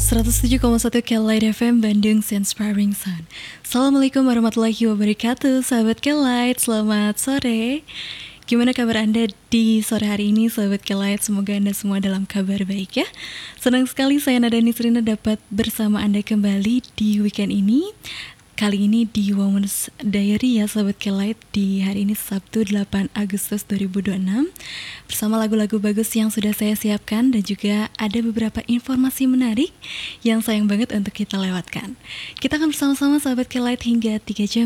107,1 Kelight FM Bandung Inspiring Sound. Assalamualaikum warahmatullahi wabarakatuh, sahabat Kelight, selamat sore. Gimana kabar Anda di sore hari ini, sahabat Kelight? Semoga Anda semua dalam kabar baik ya. Senang sekali saya Nada Nisrina dapat bersama Anda kembali di weekend ini. Kali ini di Women's Diary ya sahabat Kelight, di hari ini Sabtu 8 Agustus 2026 bersama lagu-lagu bagus yang sudah saya siapkan dan juga ada beberapa informasi menarik yang sayang banget untuk kita lewatkan. Kita akan bersama-sama sahabat Kelight hingga 3 jam